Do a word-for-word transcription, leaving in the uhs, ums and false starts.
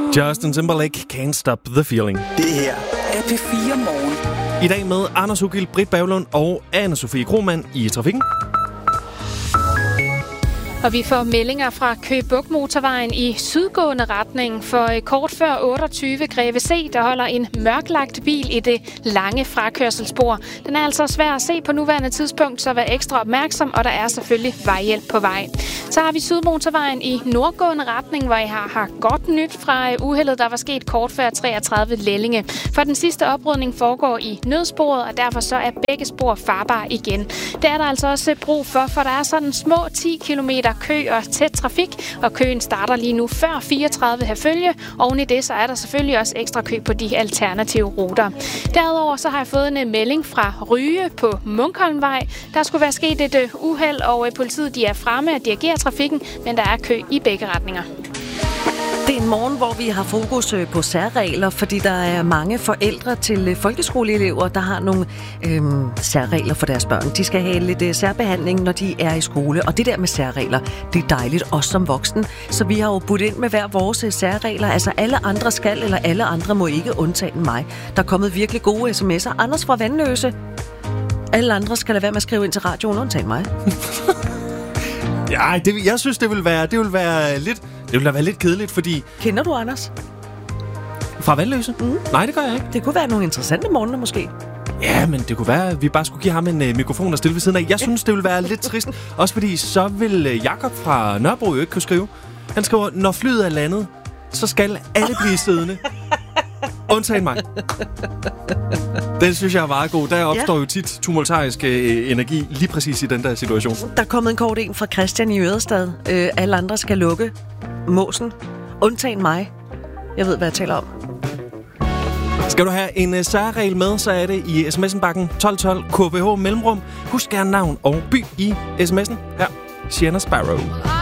Justin Timberlake, Can't Stop the Feeling. Det her er P fire Morgen. I dag med Anders Ugild, Britt Berglund og Anne-Sophie Krohmann i trafikken. Og vi får meldinger fra Køge Bugt Motorvejen i sydgående retning. For kort før otteogtyve Greve C, der holder en mørklagt bil i det lange frakørselsspor. Den er altså svær at se på nuværende tidspunkt, så vær ekstra opmærksom, og der er selvfølgelig vejhjælp på vej. Så har vi Sydmotorvejen i nordgående retning, hvor I har, har godt nyt fra uheldet, der var sket kort før treogtredive Lellinge. For den sidste oprydning foregår i nødsporet, og derfor så er begge spor farbare igen. Det er der altså også brug for, for der er sådan små ti kilometer kø og tæt trafik, og køen starter lige nu før fireogtredive Herfølge. Oven i det, så er der selvfølgelig også ekstra kø på de alternative ruter. Derudover så har jeg fået en melding fra Ryge på Munkholmvej. Der skulle være sket et uheld, og politiet de er fremme og dirigerer trafikken, men der er kø i begge retninger. Det er en morgen, hvor vi har fokus på særregler, fordi der er mange forældre til folkeskoleelever, der har nogle øhm, særregler for deres børn. De skal have lidt øh, særbehandling, når de er i skole, og det der med særregler, det er dejligt, også som voksen. Så vi har jo budt ind med hver vores øh, særregler. Altså alle andre skal, eller alle andre må ikke undtage mig. Der er kommet virkelig gode sms'er. Anders fra Vandløse. Alle andre skal lade være med at skrive ind til radioen, undtage mig. Ja, det, jeg synes, det vil være, det vil være lidt... Det ville da være lidt kedeligt, fordi... Kender du Anders? Fra Vandløse? Mm. Nej, det gør jeg ikke. Det kunne være nogle interessante morgener, måske. Ja, men det kunne være, at vi bare skulle give ham en uh, mikrofon og stille ved siden af. Jeg synes, det ville være lidt trist. Også fordi, så vil uh, Jakob fra Nørrebro jo ikke kunne skrive. Han skriver, når flyet er landet, så skal alle blive siddende. Undtagen mig. Den synes jeg er meget god. Der opstår ja. jo tit tumultarisk øh, energi lige præcis i den der situation. Der er kommet en kort en fra Christian i Ørestad. Øh, alle andre skal lukke måsen. Undtagen mig. Jeg ved, hvad jeg taler om. Skal du have en uh, særregel med, så er det i sms'en-bakken tolv tolv K B H mellemrum. Husk gerne navn og by i sms'en. Her, Sienna Sparrow.